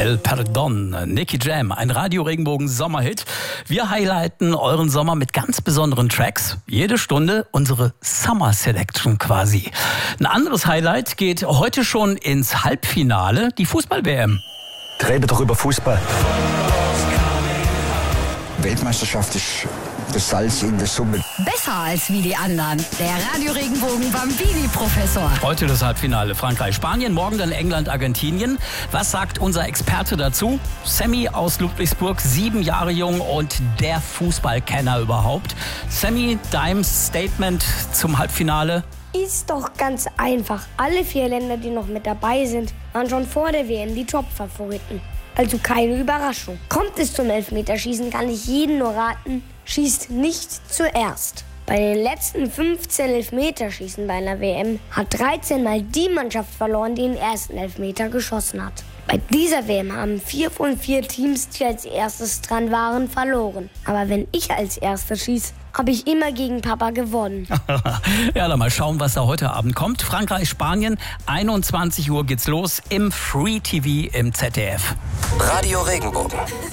El Perdón, Nicky Jam, ein Radio-Regenbogen-Sommerhit. Wir highlighten euren Sommer mit ganz besonderen Tracks. Jede Stunde unsere Summer Selection quasi. Ein anderes Highlight geht heute schon ins Halbfinale, die Fußball-WM. Reden doch über Fußball. Weltmeisterschaft ist das Salz in der Suppe. Besser als wie die anderen. Der Radio-Regenbogen Bambini-Professor. Heute das Halbfinale Frankreich-Spanien, morgen dann England-Argentinien. Was sagt unser Experte dazu? Sammy aus Ludwigsburg, 7 Jahre jung und der Fußballkenner überhaupt. Sammy, dein Statement zum Halbfinale? Ist doch ganz einfach. Alle 4 Länder, die noch mit dabei sind, waren schon vor der WM die Top-Favoriten. Also keine Überraschung. Kommt es zum Elfmeterschießen, kann ich jeden nur raten, schießt nicht zuerst. Bei den letzten 15 Elfmeterschießen bei einer WM hat 13 Mal die Mannschaft verloren, die den ersten Elfmeter geschossen hat. Bei dieser WM haben 4 von 4 Teams, die als erstes dran waren, verloren. Aber wenn ich als Erster schieße, habe ich immer gegen Papa gewonnen. Ja, dann mal schauen, was da heute Abend kommt. Frankreich, Spanien, 21 Uhr geht's los im Free TV im ZDF. Radio Regenbogen.